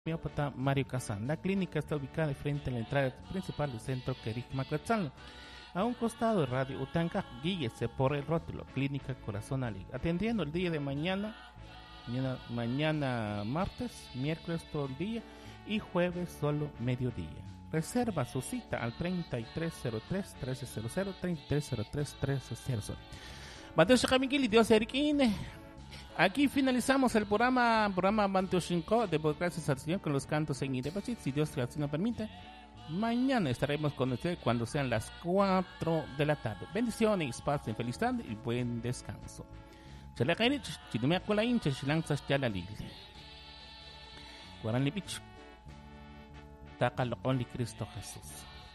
homeópata Mario Kazan. La clínica está ubicada frente a la entrada principal del centro Kerich Macatzal. A un costado de Radio Utanca, guíese por el rótulo Clínica Corazón Ali. Atendiendo el día de mañana martes, miércoles todo el día y jueves solo mediodía. Reserva su cita al 3303-1300, 3303-1300. Mateo Shakamikili, Dios Erquine. Aquí finalizamos el programa Mateo Shinko. Debo gracias al Señor con los cantos en Idepachit. Si Dios así nos permite, mañana estaremos con usted cuando sean las 4 de la tarde. Bendiciones, paz, felicidad y buen descanso. Chalakairich, Chidumeakulain, Chilanzas Chalalil. Guaranlipich. Takalokon ni Cristo Jesús.